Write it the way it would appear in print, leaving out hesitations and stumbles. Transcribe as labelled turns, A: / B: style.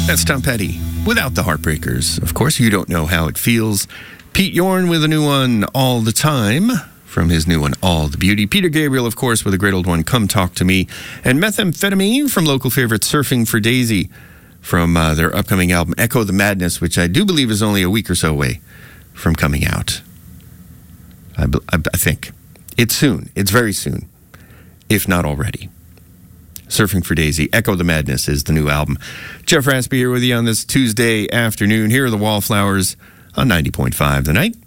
A: That's Tom Petty without the Heartbreakers. Of course, you don't know how it feels. Pete Yorn with a new one, All the Time, from his new one, All the Beauty. Peter Gabriel, of course, with a great old one, Come Talk to Me. And Methamphetamine from local favorite Surfing for Daisy from their upcoming album, Echo the Madness, which I do believe is only a week or so away from coming out. I think. It's soon. It's very soon, if not already. Surfing for Daisy, Echo the Madness is the new album. Jeff Raspy here with you on this Tuesday afternoon. Here are the Wallflowers on 90.5 The Night.